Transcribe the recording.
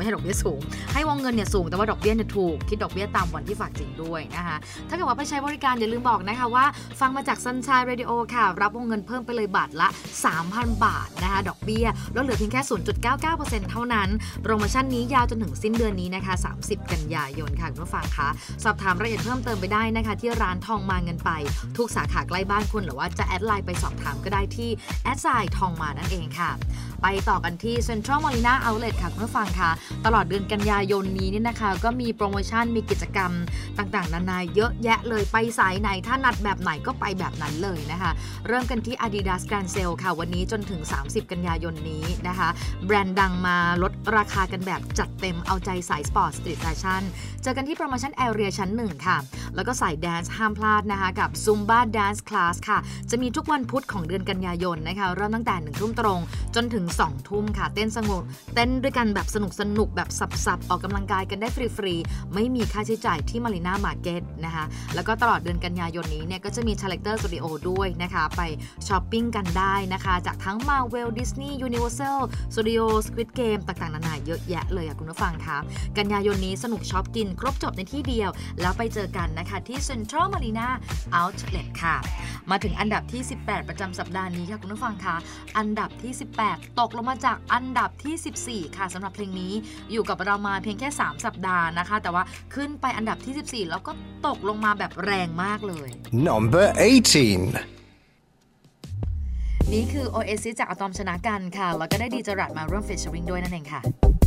ไม่ใช่ดอกเบี้ยสูงให้วงเงินเนี่ยสูงแต่ว่าดอกเบี้ยเนี่ยถูกคิดดอกเบี้ยตามวันที่ฝากจริงด้วยนะคะถ้าเกิดว่าไปใช้บริการอย่าลืมบอกนะคะว่าฟังมาจาก Sunshine Radio ค่ะรับวงเงินเพิ่มไปเลยบาทละ 3,000 บาทนะคะดอกเบี้ยลดเหลือเพียงแค่ 0.99% เท่านั้นโปรโมชั่นนี้ยาวจนถึงสิ้นเดือนนี้นะคะ30 กันยายนค่ะคุณผู้ฟังคะสอบถามรายละเอียดเพิ่มเติมไปได้นะคะที่ร้านทองมาเงินไปทุกสาขาใกล้บ้านคุณหรือว่าจะแอดไลน์ไปสอบถามก็ได้ที่@ทองมานั่นเองค่ะไปต่อกันที่ Central Marina Outlet ค่ะคุณผู้ฟังคะตลอดเดือนกันยายนนี้เนี่ยนะคะก็มีโปรโมชั่นมีกิจกรรมต่างๆนานาเยอะแยะเลยไปสายไหนถ้านัดแบบไหนก็ไปแบบนั้นเลยนะคะเริ่มกันที่ Adidas Grand Sale ค่ะวันนี้จนถึง30 กันยายนนี้นะคะแบรนด์ดังมาลดราคากันแบบจัดเต็มเอาใจสายสปอร์ตสตรีทแฟชั่นเจอกันที่โปรโมชั่น Area ชั้น 1 ค่ะแล้วก็สายแดนซ์ห้ามพลาดนะคะกับ Zumba Dance Class ค่ะจะมีทุกวันพุธของเดือนกันยายนนะคะเริ่มตั้งแต่ 1 ทุ่มตรงจนถึง 2 ทุ่มค่ะเต้นสงบเต้นด้วยกันแบบสนุกแบบสับๆออกกำลังกายกันได้ฟรีๆไม่มีค่าใช้จ่ายที่ Marina Market นะคะแล้วก็ตลอดเดือนกันยายนนี้เนี่ยก็จะมี Character Studio ด้วยนะคะไปช้อปปิ้งกันได้นะคะจากทั้ง Marvel Disney Universal Studio Squid Game ต่างๆนานาเยอะแยะเลยคุณผู้ฟังคะกันยายนนี้สนุกช็อปกินครบจบในที่เดียวแล้วไปเจอกันนะคะที่ Central Marina Outlet ค่ะมาถึงอันดับที่18ประจำสัปดาห์นี้ค่ะคุณผู้ฟังคะอันดับที่18ตกลงมาจากอันดับที่14ค่ะสำหรับเพลงนี้อยู่กับเรามาเพียงแค่3สัปดาห์นะคะแต่ว่าขึ้นไปอันดับที่14แล้วก็ตกลงมาแบบแรงมากเลย Number 18 นี่คือ Oasis จากอะตอมชนะกันค่ะแล้วก็ได้ดีจรัสมาร่วมฟีเจอริ่งด้วยนั่นเองค่ะ